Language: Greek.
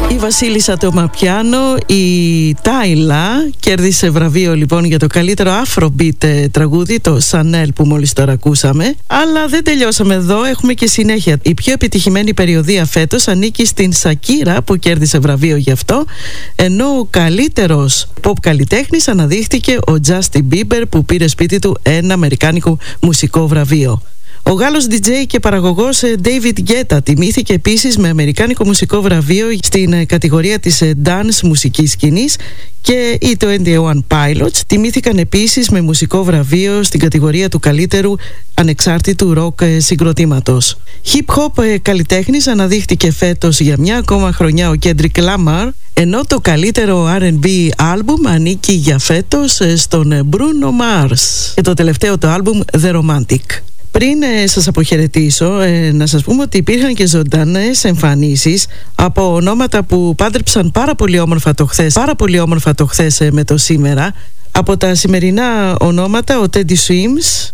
Η Βασίλισσα Τομαπιάνο, η Τάιλα, κέρδισε βραβείο λοιπόν για το καλύτερο Afrobeat τραγούδι, το Chanel που μόλις τώρα ακούσαμε. Αλλά δεν τελειώσαμε εδώ, έχουμε και συνέχεια. Η πιο επιτυχημένη περιοδεία φέτος ανήκει στην Σακύρα που κέρδισε βραβείο γι' αυτό, ενώ ο καλύτερος pop καλλιτέχνης αναδείχθηκε ο Justin Bieber που πήρε σπίτι του ένα αμερικάνικο μουσικό βραβείο. Ο Γάλλος DJ και παραγωγός David Guetta τιμήθηκε επίσης με αμερικάνικο μουσικό βραβείο στην κατηγορία της dance μουσικής σκηνής και οι 21 Pilots τιμήθηκαν επίσης με μουσικό βραβείο στην κατηγορία του καλύτερου ανεξάρτητου ροκ συγκροτήματος. Hip hop καλλιτέχνης αναδείχθηκε φέτος για μια ακόμα χρονιά ο Kendrick Lamar, ενώ το καλύτερο R&B άλμπουμ ανήκει για φέτος στον Bruno Mars και το τελευταίο το άλμπουμ The Romantic. Πριν σας αποχαιρετήσω, να σας πούμε ότι υπήρχαν και ζωντανές εμφανίσεις από ονόματα που πάντρεψαν πάρα πολύ όμορφα το χθες με το σήμερα. Από τα σημερινά ονόματα, ο Teddy Swims,